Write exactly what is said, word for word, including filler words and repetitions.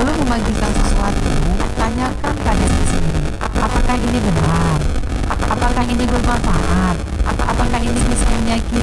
Sebelum membagikan sesuatu, tanyakan pada diri sendiri, apakah ini benar? Apakah ini bermanfaat? Apakah ini bisa menyakiti